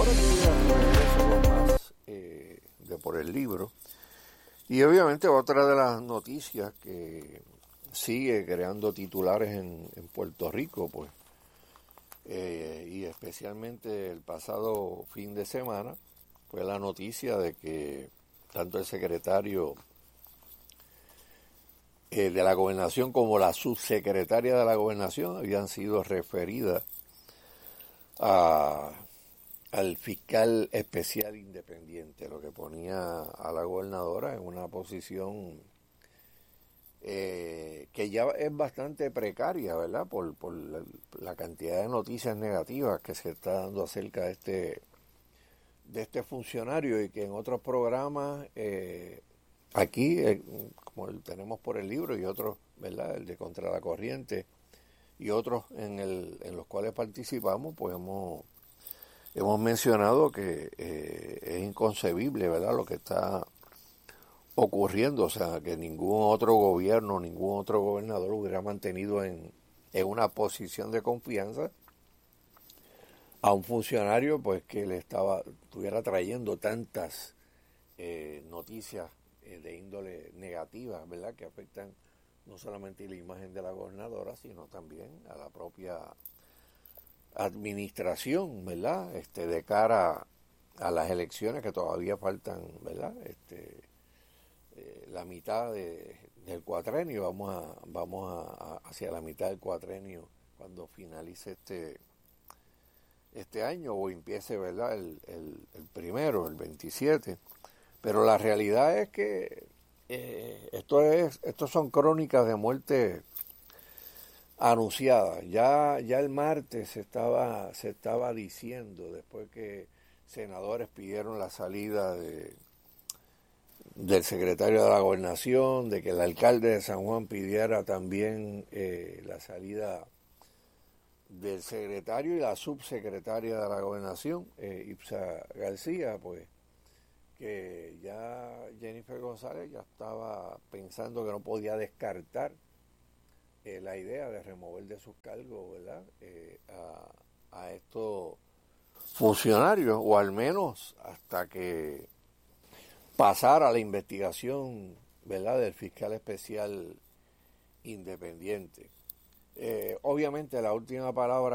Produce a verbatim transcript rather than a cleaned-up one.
regreso con más eh, de Por el Libro. Y obviamente otra de las noticias que sigue creando titulares en, en Puerto Rico, pues, eh, y especialmente el pasado fin de semana, fue la noticia de que tanto el secretario eh, de la Gobernación como la subsecretaria de la Gobernación habían sido referidas a, al fiscal especial independiente, lo que ponía a la gobernadora en una posición eh, que ya es bastante precaria, ¿verdad? Por, por la, la cantidad de noticias negativas que se está dando acerca de este de este funcionario, y que en otros programas eh, aquí, eh, como el tenemos Por el Libro y otros, ¿verdad? El de Contra la Corriente y otros en el en los cuales participamos, pues hemos hemos mencionado que eh, es inconcebible, ¿verdad?, lo que está ocurriendo. O sea, que ningún otro gobierno, ningún otro gobernador hubiera mantenido en, en una posición de confianza a un funcionario, pues, que le estaba estuviera trayendo tantas eh, noticias eh, de índole negativa, ¿verdad?, que afectan no solamente la imagen de la gobernadora, sino también a la propia administración, ¿verdad?, este, de cara a las elecciones que todavía faltan, ¿verdad?, este, eh, la mitad de, del cuatrenio. Vamos a vamos a, a hacia la mitad del cuatrenio cuando finalice este este año o empiece, ¿verdad?, el, el, el primero, el veintisiete. Pero la realidad es que eh, esto es estos son crónicas de muerte anunciadas. Ya ya el martes se estaba se estaba diciendo, después que senadores pidieron la salida de del secretario de la Gobernación, de que el alcalde de San Juan pidiera también eh, la salida del secretario y la subsecretaria de la Gobernación, eh, Ipsa García, pues que ya Jennifer González ya estaba pensando que no podía descartar eh, la idea de remover de sus cargos, ¿verdad?, eh, a, a estos funcionarios, o al menos hasta que pasara la investigación, ¿verdad?, del fiscal especial independiente. Eh, obviamente la última palabra